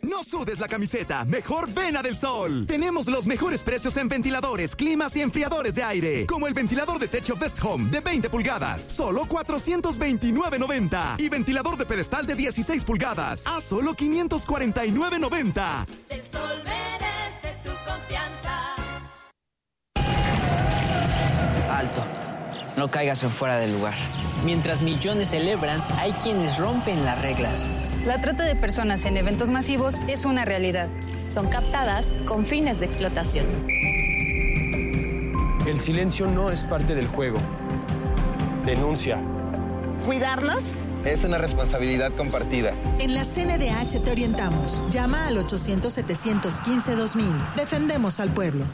No sudes la camiseta, mejor ven a Del Sol. Tenemos los mejores precios en ventiladores, climas y enfriadores de aire. Como el ventilador de techo Best Home de 20 pulgadas, solo $429.90. Y ventilador de pedestal de 16 pulgadas, a solo $549.90. Del Sol merece tu confianza. Alto, no caigas en fuera del lugar. Mientras millones celebran, hay quienes rompen las reglas. La trata de personas en eventos masivos es una realidad. Son captadas con fines de explotación. El silencio no es parte del juego. Denuncia. ¿Cuidarnos? Es una responsabilidad compartida. En la CNDH te orientamos. Llama al 800-715-2000. Defendemos al pueblo.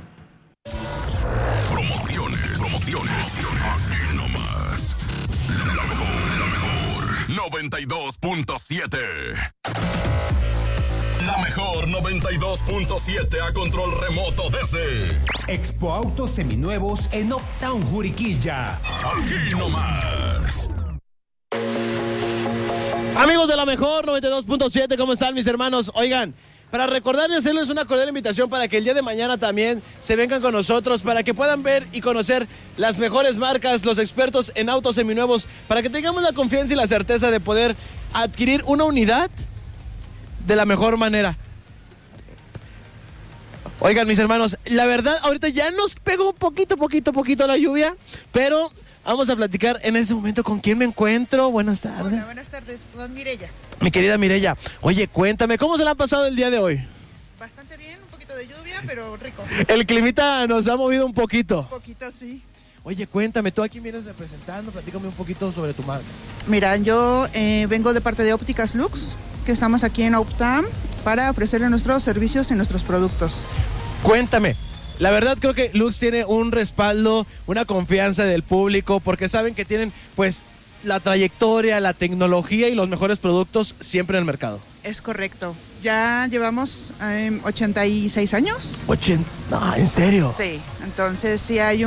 Promociones. Aquí nomás. La mejor. 92.7. La mejor 92.7 a control remoto desde Expo Autos Seminuevos en Uptown Juriquilla. Aquí nomás. Amigos de la mejor 92.7, ¿cómo están mis hermanos? Oigan, para recordarles, hacerles una cordial invitación para que el día de mañana también se vengan con nosotros, para que puedan ver y conocer las mejores marcas, los expertos en autos seminuevos, para que tengamos la confianza y la certeza de poder adquirir una unidad de la mejor manera. Oigan, mis hermanos, la verdad, ahorita ya nos pegó un poquito la lluvia, pero vamos a platicar en ese momento con quién me encuentro. Buenas tardes. Hola, buenas tardes, con Mireya. Mi querida Mireya, oye, cuéntame, ¿cómo se la ha pasado el día de hoy? Bastante bien, un poquito de lluvia, pero rico. El climita nos ha movido un poquito. Un poquito, sí. Oye, cuéntame, ¿tú a quién vienes representando? Platícame un poquito sobre tu marca. Mira, yo vengo de parte de Ópticas Lux, que estamos aquí en Uptown para ofrecerle nuestros servicios y nuestros productos. Cuéntame. La verdad creo que Lux tiene un respaldo, una confianza del público, porque saben que tienen pues la trayectoria, la tecnología y los mejores productos siempre en el mercado. Es correcto. Ya llevamos 86 años. No, ¿en serio? Sí, entonces sí hay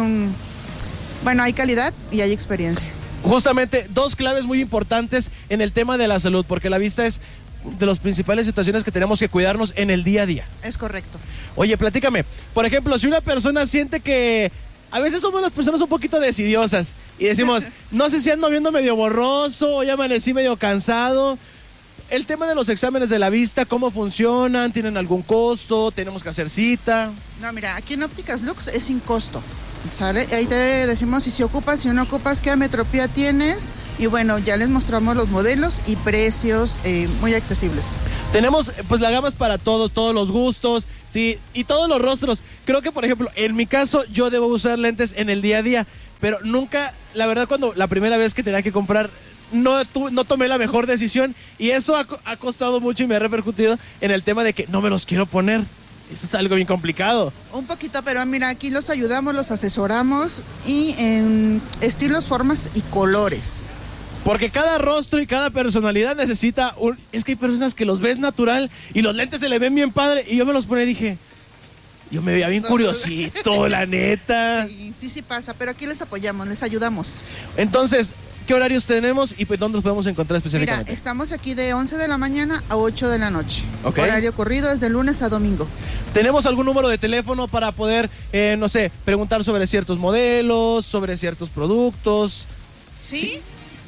hay calidad y hay experiencia. Justamente dos claves muy importantes en el tema de la salud, porque la vista es de las principales situaciones que tenemos que cuidarnos en el día a día. Es correcto. Oye, platícame, por ejemplo, si una persona siente que a veces somos las personas un poquito decidiosas y decimos, no sé si ando viendo medio borroso, hoy amanecí medio cansado. El tema de los exámenes de la vista, ¿cómo funcionan? ¿Tienen algún costo? ¿Tenemos que hacer cita? No, mira, aquí en Ópticas Lux es sin costo, ¿sale? Ahí te decimos si ocupas, si no ocupas, qué ametropía tienes. Y bueno, ya les mostramos los modelos y precios muy accesibles. Tenemos pues la gama es para todos los gustos, sí, y todos los rostros. Creo que, por ejemplo, en mi caso, yo debo usar lentes en el día a día, pero nunca, la verdad, cuando la primera vez que tenía que comprar, no tomé la mejor decisión y eso ha costado mucho y me ha repercutido en el tema de que no me los quiero poner. Eso es algo bien complicado. Un poquito, pero mira, aquí los ayudamos, los asesoramos y en estilos, formas y colores. Porque cada rostro y cada personalidad necesita Es que hay personas que los ves natural y los lentes se le ven bien padre y yo me los pone y dije, yo me veía bien curiosito, la neta. Sí pasa, pero aquí les apoyamos, les ayudamos. Entonces, ¿qué horarios tenemos y pues dónde los podemos encontrar específicamente? Mira, estamos aquí de 11 de la mañana a 8 de la noche. Okay. Horario corrido es de lunes a domingo. ¿Tenemos algún número de teléfono para poder, no sé, preguntar sobre ciertos modelos, sobre ciertos productos? Sí.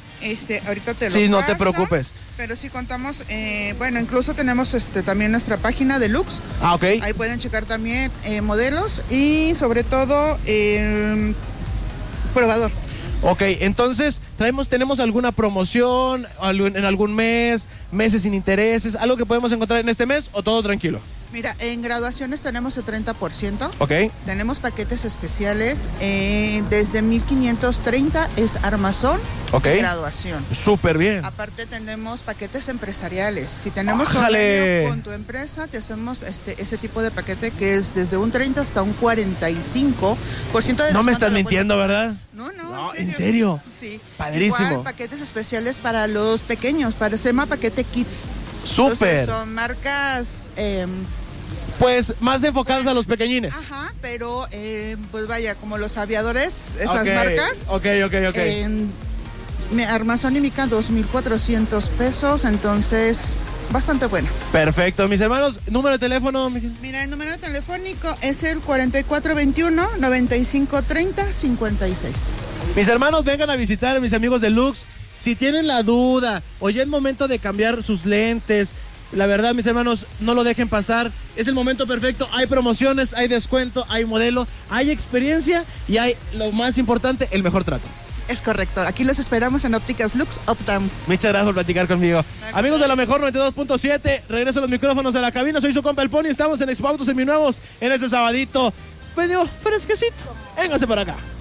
Ahorita te lo Sí, no paso, te preocupes. Pero sí contamos, incluso tenemos también nuestra página de Lux. Ah, ok. Ahí pueden checar también modelos y sobre todo el probador. Ok, entonces, ¿tenemos alguna promoción en algún mes, meses sin intereses, algo que podemos encontrar en este mes o todo tranquilo? Mira, en graduaciones tenemos el 30%. Ok. Tenemos paquetes especiales. Desde 1,530 es armazón. Ok. Graduación. Súper bien. Aparte tenemos paquetes empresariales. Si tenemos convenio con tu empresa, te hacemos ese tipo de paquete que es desde un 30 hasta un 45% de No me estás mintiendo, ¿verdad? No, ¿en serio? Sí. Padrísimo. Igual paquetes especiales para los pequeños, para el tema paquete Kids. Súper. Entonces, son marcas pues más enfocadas a los pequeñines. Ajá, pero pues vaya, como los aviadores, esas marcas. Ok. Armazón y Mica, 2,400 pesos, entonces bastante buena. Perfecto, mis hermanos, número de teléfono. Mira, el número telefónico es el 4421-9530-56. Mis hermanos, vengan a visitar a mis amigos de Lux. Si tienen la duda o ya es momento de cambiar sus lentes, la verdad, mis hermanos, no lo dejen pasar. Es el momento perfecto. Hay promociones, hay descuento, hay modelo, hay experiencia y hay, lo más importante, el mejor trato. Es correcto. Aquí los esperamos en Ópticas Lux Uptown. Muchas gracias por platicar conmigo. Amigos de la mejor 92.7, regreso a los micrófonos a la cabina. Soy su compa El Pony. Estamos en Expo Autos Seminuevos en ese sabadito medio fresquecito. Véngase para acá.